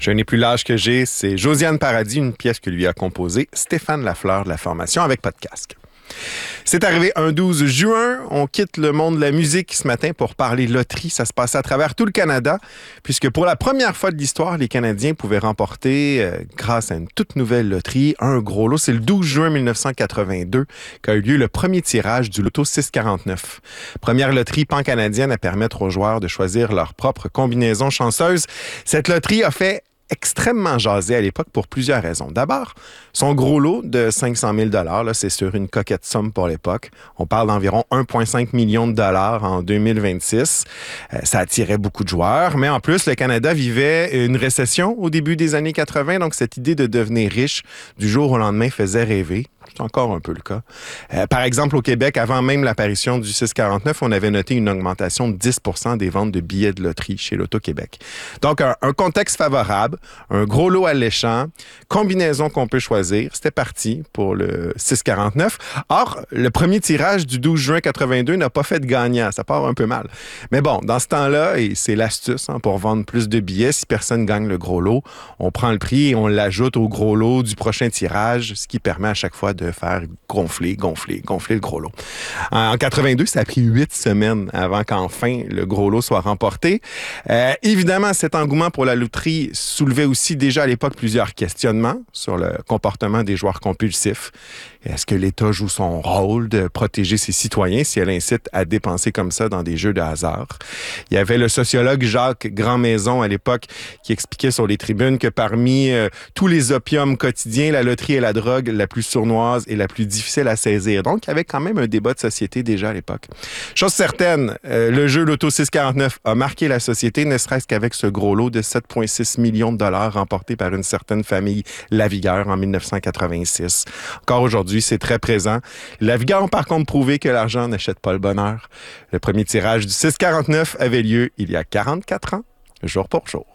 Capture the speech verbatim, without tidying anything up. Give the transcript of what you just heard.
Je n'ai plus l'âge que j'ai, c'est Josiane Paradis, une pièce que lui a composée Stéphane Lafleur de la formation avec Pas de casque. C'est arrivé un douze juin. On quitte le monde de la musique ce matin pour parler loterie. Ça se passait à travers tout le Canada, puisque pour la première fois de l'histoire, les Canadiens pouvaient remporter, euh, grâce à une toute nouvelle loterie, un gros lot. C'est le douze juin mille neuf cent quatre-vingt-deux qu'a eu lieu le premier tirage du loto six cent quarante-neuf. Première loterie pan-canadienne à permettre aux joueurs de choisir leur propre combinaison chanceuse. Cette loterie a fait extrêmement jasé à l'époque pour plusieurs raisons. D'abord, son gros lot de cinq cent mille dollars, là, c'est sur une coquette somme pour l'époque. On parle d'environ un virgule cinq million de dollars en deux mille vingt-six. Euh, ça attirait beaucoup de joueurs, mais en plus, le Canada vivait une récession au début des années quatre-vingt, donc cette idée de devenir riche du jour au lendemain faisait rêver. C'est encore un peu le cas. Euh, par exemple, au Québec, avant même l'apparition du six cent quarante-neuf, on avait noté une augmentation de dix pour cent des ventes de billets de loterie chez l'Auto-Québec. Donc, un, un contexte favorable, un gros lot alléchant, combinaison qu'on peut choisir. C'était parti pour le six cent quarante-neuf. Or, le premier tirage du douze juin quatre-vingt-deux n'a pas fait de gagnant. Ça part un peu mal. Mais bon, dans ce temps-là, et c'est l'astuce hein, pour vendre plus de billets, si personne gagne le gros lot, on prend le prix et on l'ajoute au gros lot du prochain tirage, ce qui permet à chaque fois de faire gonfler, gonfler, gonfler le gros lot. En quatre-vingt-deux, ça a pris huit semaines avant qu'enfin le gros lot soit remporté. Euh, évidemment, cet engouement pour la loterie soulevait aussi déjà à l'époque plusieurs questionnements sur le comportement des joueurs compulsifs. Est-ce que l'État joue son rôle de protéger ses citoyens si elle incite à dépenser comme ça dans des jeux de hasard? Il y avait le sociologue Jacques Grandmaison à l'époque qui expliquait sur les tribunes que parmi euh, tous les opiums quotidiens, la loterie est la drogue la plus sournoise et la plus difficile à saisir. Donc, il y avait quand même un débat de société déjà à l'époque. Chose certaine, euh, le jeu Loto six cent quarante-neuf a marqué la société, ne serait-ce qu'avec ce gros lot de sept virgule six millions de dollars remporté par une certaine famille Lavigueur en mille neuf cent quatre-vingt-six. Encore aujourd'hui, c'est très présent. Lavigueur ont par contre prouvé que l'argent n'achète pas le bonheur. Le premier tirage du six cent quarante-neuf avait lieu il y a quarante-quatre ans, jour pour jour.